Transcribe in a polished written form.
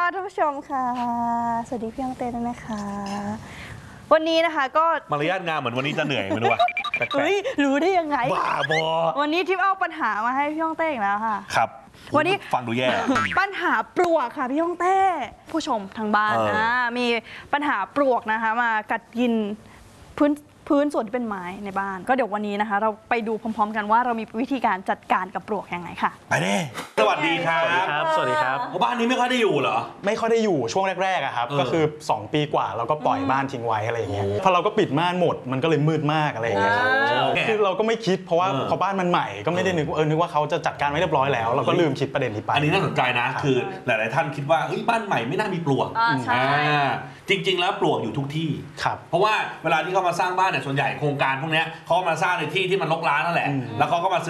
ท่านผู้ชมค่ะสวัสดีพี่ยองเต้ด้วยนะคะวันนี้นะคะก็มารยาทงามเหมือนวันนี้จะเหนื่อยไม่รู้ว่าเฮ้ยรู้ได้ยังไงบ้าบอวันนี้ทิพย์เอาปัญหามาให้พี่ยองเต้อีกแล้วค่ะครับวันนี้ฟังดูแย่ปัญหาปลวกค่ะพี่ยองเต้ผู้ชมทางบ้านมีปัญหาปลวกนะคะมากัดกินพื้นส่วนที่เป็นไม้ในบ้านก็เดี๋ยววันนี้นะคะเราไปดูพร้อมๆกันว่าเรามีวิธีการจัดการกับปลวกยังไงค่ะไปเด้สวัสดีครับสวัสดีครับบ้านนี้ไม่ค่อยได้อยู่เหรอไม่ค่อยได้อยู่ช่วงแรกๆครับก็คือ2 ปีกว่าเราก็ปล่อยบ้านทิ้งไว้อะไรอย่างเงี้ยพอเราก็ปิดม่านหมดมันก็เลยมืดมากอะไรอย่างเงี้ยครับคือเราก็ไม่คิดเพราะว่าพอบ้านมันใหม่ก็ไม่ได้นึกว่าเขาจะจัดการไว้เรียบร้อยแล้วเราก็ลืมคิดประเด็นนี้ไปอันนี้น่าสนใจนะคือหลายๆท่านคิดว่าบ้านใหม่ไม่น่ามีปลวกจริงๆแล้วปลวกอยู่ทุกที่เพราะว่าเวลาที่เขามาสร้างบ้านเนี่ยส่วนใหญ่โครงการพวกนี้เขามาสร้างในที่ที่มันรกร้างนั่นแหละแล้วเขาก็มา